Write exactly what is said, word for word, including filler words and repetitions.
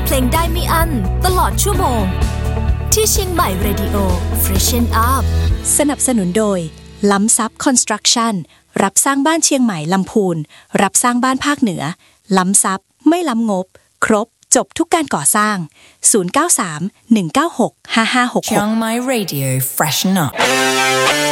เพลงได้ไม่อั้นตลอดชั่วโมงที่เชียงใหม่ Radio Freshen Up สนับสนุนโดยล้ำซับคอนสตรักชั่นรับสร้างบ้านเชียงใหม่ลำพูนรับสร้างบ้านภาคเหนือล้ำซับไม่ล้ำงบครบจบทุกการก่อสร้างศูนย์ เก้า สาม หนึ่ง เก้า หก ห้า ห้า หก หก Chiang Mai Radio Freshen Up